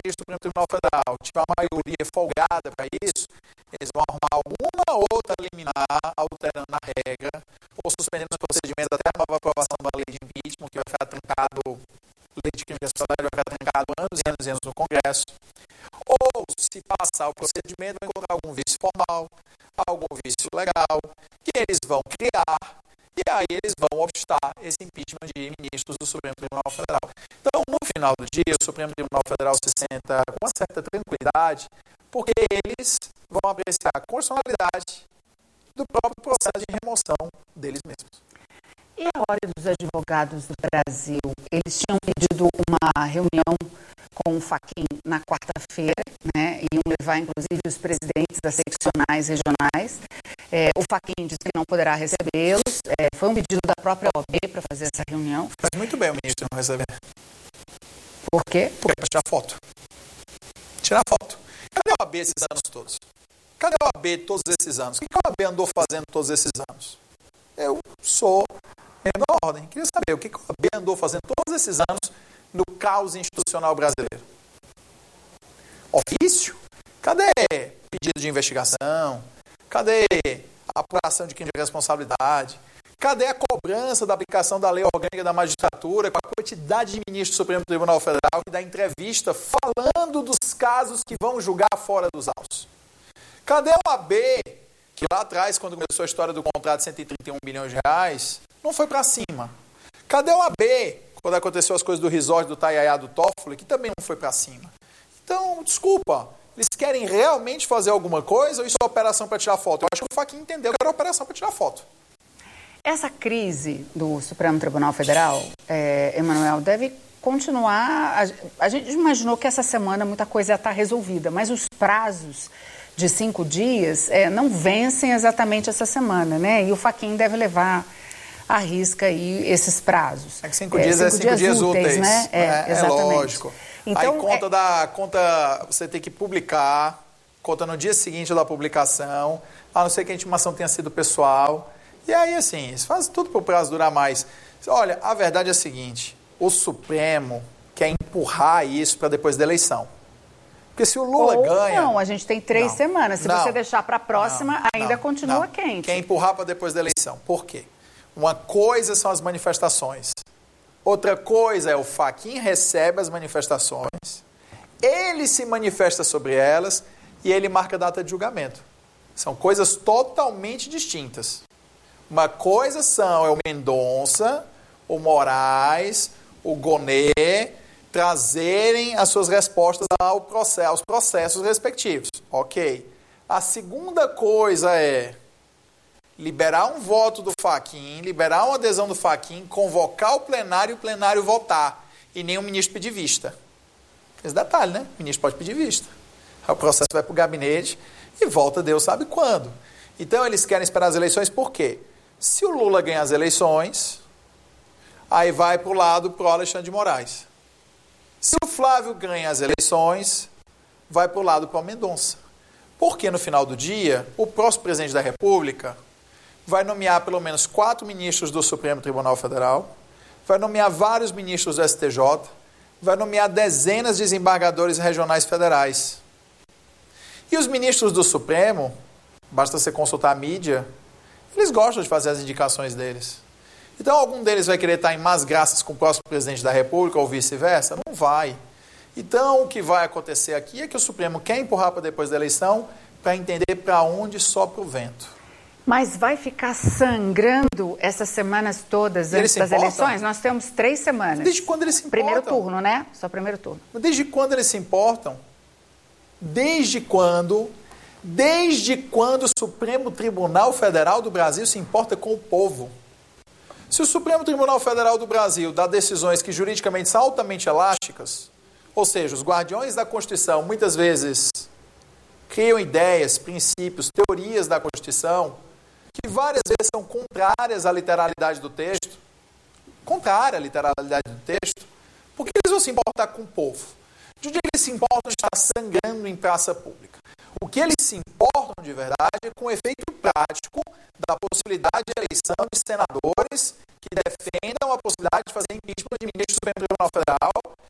ministros do Supremo Tribunal Federal tiver uma maioria folgada para isso, eles vão arrumar alguma outra liminar alterando a regra ou suspendendo os procedimentos até a nova aprovação da lei de impeachment, que vai ficar trancado, lei de crime de responsabilidade vai ficar trancado anos e anos e anos no Congresso. Ou, se passar o procedimento, vai encontrar algum vício formal, algum vício legal, que eles vão criar, e aí eles vão obstar esse impeachment de ministros do Supremo Tribunal Federal. Então, no final do dia, o Supremo Tribunal Federal se senta com uma certa tranquilidade, porque eles vão apreciar a constitucionalidade do próprio processo de remoção deles mesmos. E a Ordem dos Advogados do Brasil, eles tinham pedido uma reunião com o Fachin na quarta-feira, né? Iam levar, inclusive, os presidentes das seccionais regionais. O Fachin disse que não poderá recebê-los. Foi um pedido da própria OAB para fazer essa reunião. Faz muito bem o ministro não receber. Por quê? Porque é para tirar foto. Tirar foto. Cadê a OAB esses anos todos? Cadê a OAB todos esses anos? O que a OAB andou fazendo todos esses anos? Eu sou membro da Ordem. Queria saber o que a OAB andou fazendo todos esses anos no caos institucional brasileiro. Ofício? Cadê pedido de investigação? Cadê a apuração de crime de responsabilidade? Cadê a cobrança da aplicação da lei orgânica da magistratura com a quantidade de ministros do Supremo Tribunal Federal que dá entrevista falando dos casos que vão julgar fora dos autos? Cadê a OAB, que lá atrás, quando começou a história do contrato de 131 bilhões de reais, não foi para cima? Cadê a OAB, quando aconteceu as coisas do resort, do Taiaiá, do Toffoli, que também não foi para cima? Então, desculpa, eles querem realmente fazer alguma coisa ou isso é operação para tirar foto? Eu acho que o Fachin entendeu que era operação para tirar foto. Essa crise do Supremo Tribunal Federal, Emanuel, deve continuar. A gente imaginou que essa semana muita coisa ia estar resolvida, mas os prazos de 5 dias não vencem exatamente essa semana, né? E o Fachin deve levar à risca aí esses prazos. É que 5 dias é 5 dias úteis, né? Exatamente. Lógico. Então, aí conta você tem que publicar, conta no dia seguinte da publicação, a não ser que a intimação tenha sido pessoal. E aí, assim, eles fazem tudo para o prazo durar mais. Olha, a verdade é a seguinte, o Supremo quer empurrar isso para depois da eleição. Porque se o Lula ganha... Não, a gente tem 3 semanas. Se você deixar para a próxima, ainda continua quente. Quer empurrar para depois da eleição. Por quê? Uma coisa são as manifestações. Outra coisa é o Fachin recebe as manifestações, ele se manifesta sobre elas e ele marca a data de julgamento. São coisas totalmente distintas. Uma coisa é o Mendonça, o Moraes, o Gonê trazerem as suas respostas aos processos respectivos. Ok. A segunda coisa é liberar um voto do Fachin, liberar uma adesão do Fachin, convocar o plenário e o plenário votar. E nem o ministro pedir vista. Esse detalhe, né? O ministro pode pedir vista. Aí o processo vai para o gabinete e volta Deus sabe quando. Então eles querem esperar as eleições por quê? Se o Lula ganhar as eleições, aí vai para o lado pro Alexandre de Moraes. Se o Flávio ganha as eleições, vai para o lado pro Mendonça. Porque no final do dia, o próximo presidente da República vai nomear pelo menos 4 ministros do Supremo Tribunal Federal, vai nomear vários ministros do STJ, vai nomear dezenas de desembargadores regionais federais. E os ministros do Supremo, basta você consultar a mídia, eles gostam de fazer as indicações deles. Então, algum deles vai querer estar em más graças com o próximo presidente da República ou vice-versa? Não vai. Então, o que vai acontecer aqui é que o Supremo quer empurrar para depois da eleição para entender para onde sopra o vento. Mas vai ficar sangrando essas semanas todas antes das eleições? Nós temos 3 semanas. Desde quando eles se importam? Primeiro turno, né? Só primeiro turno. Desde quando eles se importam? Desde quando o Supremo Tribunal Federal do Brasil se importa com o povo? Se o Supremo Tribunal Federal do Brasil dá decisões que juridicamente são altamente elásticas, ou seja, os guardiões da Constituição muitas vezes criam ideias, princípios, teorias da Constituição, que várias vezes são contrárias à literalidade do texto, porque eles vão se importar com o povo. De onde eles se importam de estar sangrando em praça pública? O que eles se importam de verdade é com o efeito prático da possibilidade de eleição de senadores que defendam a possibilidade de fazer impeachment de ministros do Supremo Tribunal Federal